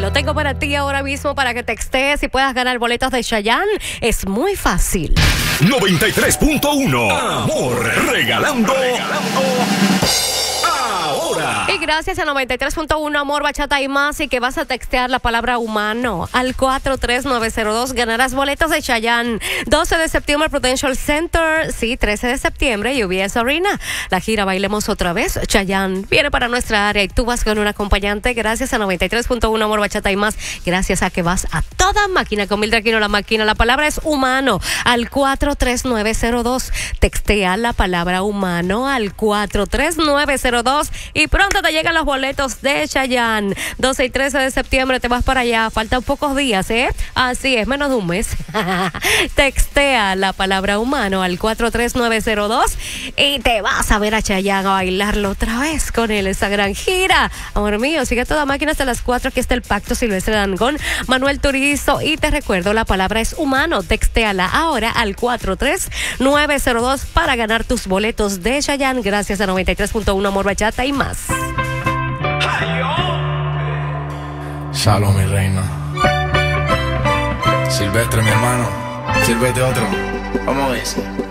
Lo tengo para ti ahora mismo para que textees y puedas ganar boletos de Chayanne. Es muy fácil. 93.1 Amor, regalando ahora. Y gracias a 93.1 Amor, Bachata y más, y que vas a textear la palabra humano al 43902, ganarás boletos de Chayanne. 12 de septiembre Prudential Center, sí, 13 de septiembre UBS Arena. La gira Bailemos Otra Vez, Chayanne viene para nuestra área y tú vas con un acompañante. Gracias a 93.1 Amor, Bachata y más, gracias a que vas a toda máquina con Mildred Aquino, la máquina. La palabra es humano al 43902. Textea la palabra humano al 43902 y pronto te llegan los boletos de Chayanne. 12 y 13 de septiembre te vas para allá. Faltan pocos días, ¿eh? Así es, menos de un mes. Textea la palabra humano al 43902 y te vas a ver a Chayanne a bailarlo otra vez con él, esa gran gira. Amor mío, sigue toda máquina hasta las 4. Aquí está el Pacto, Silvestre Dangond, Manuel Turizo. Y te recuerdo, la palabra es humano. Textéala ahora al 43902 para ganar tus boletos de Chayanne. Gracias a 93.1 Amor, Bachata y más. Shalom, mi reina. Silvestre, mi hermano. Sírvete otro. Vamos a ver.